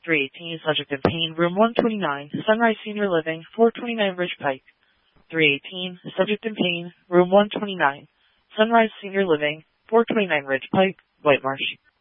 318, subject in pain, room 129, Sunrise Senior Living, 429 Ridge Pike. 318, subject in pain, room 129, Sunrise Senior Living, 429 Ridge Pike, White Marsh.